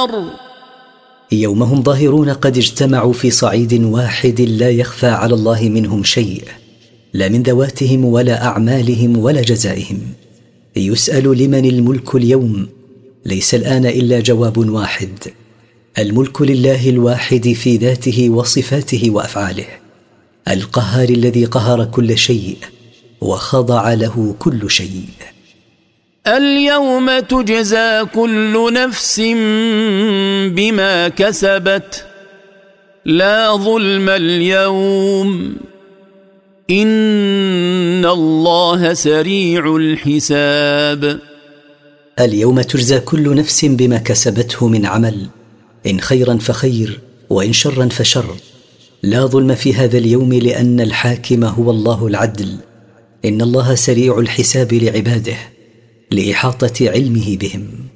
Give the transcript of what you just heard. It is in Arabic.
النار. يوم هم ظاهرون قد اجتمعوا في صعيد واحد لا يخفى على الله منهم شيء، لا من ذواتهم ولا أعمالهم ولا جزائهم. يسأل لمن الملك اليوم؟ ليس الآن إلا جواب واحد: الملك لله الواحد في ذاته وصفاته وأفعاله، القهار الذي قهر كل شيء وخضع له كل شيء. اليوم تجزى كل نفس بما كسبت لا ظلم اليوم إن الله سريع الحساب. اليوم تجزى كل نفس بما كسبته من عمل، إن خيرا فخير وإن شرا فشر. لا ظلم في هذا اليوم لأن الحاكم هو الله العدل. إن الله سريع الحساب لعباده لإحاطة علمه بهم.